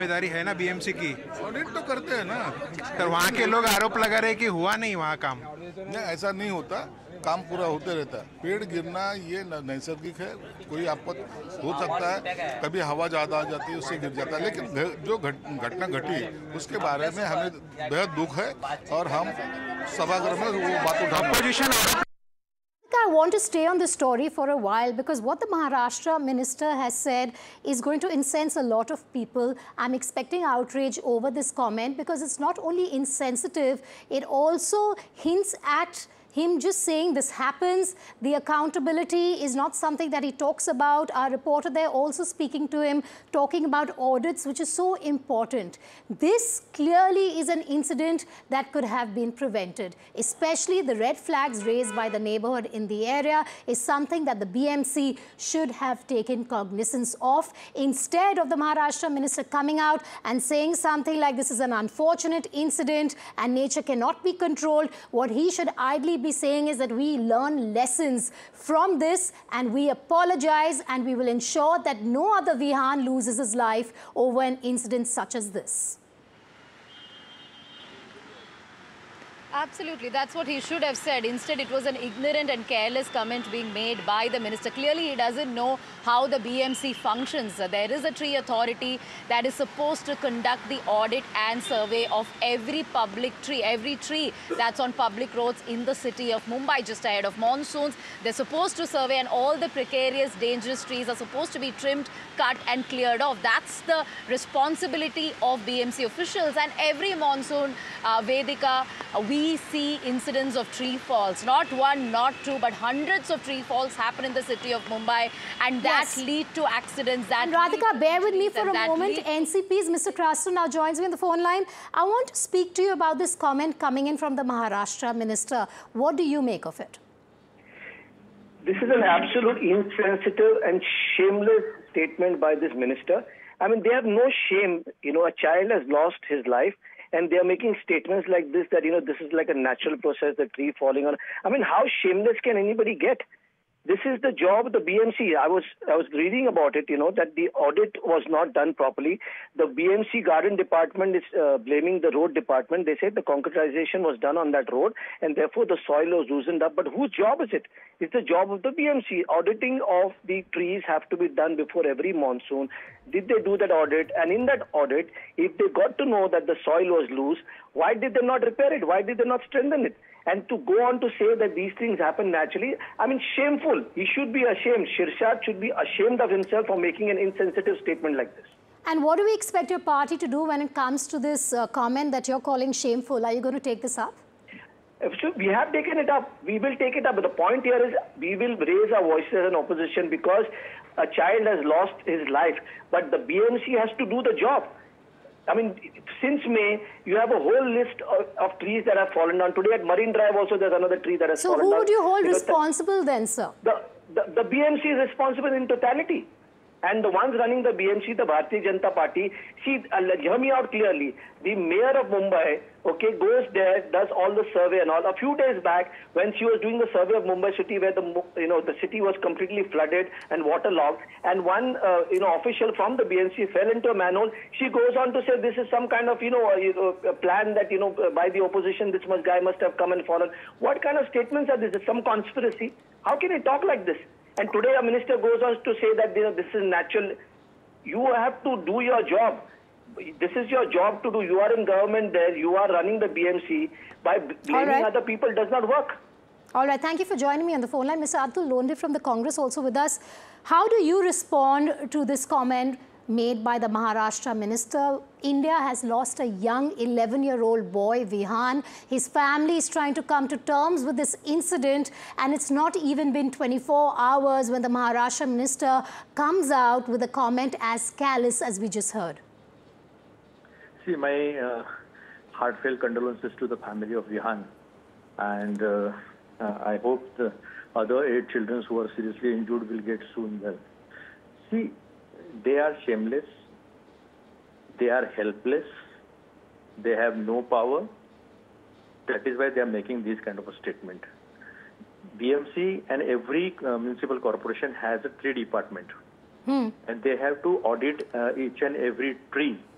जिम्मेदारी है ना बीएमसी की। ऑडिट तो करते हैं ना। तो वहाँ के लोग आरोप लगा रहे कि हुआ नहीं वहाँ काम। नहीं, ऐसा नहीं होता, काम पूरा होते रहता है। पेड़ गिरना ये नैसर्गिक है, कोई आपत्ति हो सकता है, कभी हवा ज़्यादा आ जाती है उससे गिर जाता है, लेकिन जो घटना घटी उसके बारे में हमें बेहद दुख है और हम सभागृह में वो बात उठा। I want to stay on this story for a while because what the Maharashtra minister has said is going to incense a lot of people. I'm expecting outrage over this comment because it's not only insensitive, it also hints at him just saying this happens. The accountability is not something that he talks about. Our reporter there also speaking to him, talking about audits, which is so important. This clearly is an incident that could have been prevented, especially the red flags raised by the neighborhood in the area is something that the BMC should have taken cognizance of. Instead of the Maharashtra minister coming out and saying something like this is an unfortunate incident and nature cannot be controlled, what he should ideally be saying is that we learn lessons from this and we apologize and we will ensure that no other Vihan loses his life over an incident such as this. Absolutely, that's what he should have said. Instead, it was an ignorant and careless comment being made by the minister. Clearly, he doesn't know how the BMC functions. There is a tree authority that is supposed to conduct the audit and survey of every tree that's on public roads in the city of Mumbai just ahead of monsoons. They're supposed to survey and all the precarious, dangerous trees are supposed to be trimmed, cut and cleared off. That's the responsibility of BMC officials. And every monsoon, Vedika, we see incidents of tree falls. Not one, not two, but hundreds of tree falls happen in the city of Mumbai, and that lead to accidents. And Radhika, bear with me for a moment. NCP's Mr. Krastu now joins me on the phone line. I want to speak to you about this comment coming in from the Maharashtra minister. What do you make of it? This is an absolute insensitive and shameless statement by this minister. I mean, they have no shame. You know, a child has lost his life, and they are making statements like this, that, you know, this is like a natural process, the tree falling on. I mean, how shameless can anybody get? This is the job of the BMC. I was reading about it, you know, that the audit was not done properly. The BMC garden department is blaming the road department. They said the concretization was done on that road and therefore the soil was loosened up. But whose job is it? It's the job of the BMC. Auditing of the trees have to be done before every monsoon. Did they do that audit? And in that audit, if they got to know that the soil was loose, why did they not repair it? Why did they not strengthen it? And to go on to say that these things happen naturally, I mean, shameful. He should be ashamed. Shirshad should be ashamed of himself for making an insensitive statement like this. And what do we expect your party to do when it comes to this comment that you're calling shameful? Are you going to take this up? So we have taken it up. We will take it up. But the point here is we will raise our voices as an opposition because a child has lost his life. But the BMC has to do the job. I mean, since May, you have a whole list of trees that have fallen down. Today at Marine Drive also there's another tree that has fallen down. So who would you hold responsible then, sir? The BMC is responsible in totality. And the ones running the BMC, the Bharatiya Janata Party, see, hear me out clearly. The mayor of Mumbai, okay, goes there, does all the survey and all. A few days back, when she was doing the survey of Mumbai city, where the city was completely flooded and waterlogged, and one official from the BMC fell into a manhole, she goes on to say this is some kind of a plan that by the opposition, this guy must have come and fallen. What kind of statements are this? Is some conspiracy? How can he talk like this? And today a minister goes on to say that this is natural. You have to do your job. This is your job to do. You are in government there. You are running the BMC. By blaming other people does not work. All right. Thank you for joining me on the phone line. Mr. Atul Londe from the Congress also with us. How do you respond to this comment made by the Maharashtra minister? India has lost a young 11-year-old boy, Vihan. His family is trying to come to terms with this incident, and it's not even been 24 hours when the Maharashtra minister comes out with a comment as callous as we just heard. See, my heartfelt condolences to the family of Vihan, and I hope the other 8 children who are seriously injured will get soon well. See, they are shameless, they are helpless, they have no power. That is why they are making this kind of a statement. BMC and every municipal corporation has a tree department. And they have to audit each and every tree